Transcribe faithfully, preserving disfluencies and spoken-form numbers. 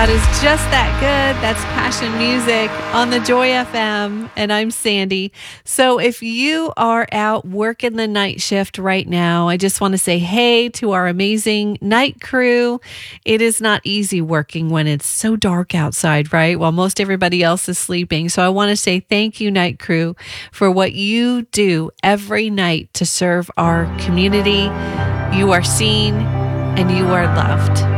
That is just that good. That's Passion Music on the Joy F M, and I'm Sandy. So if you are out working the night shift right now, I just want to say hey to our amazing night crew. It is not easy working when it's so dark outside, right? While most everybody else is sleeping. So I want to say thank you, night crew, for what you do every night to serve our community. You are seen and you are loved.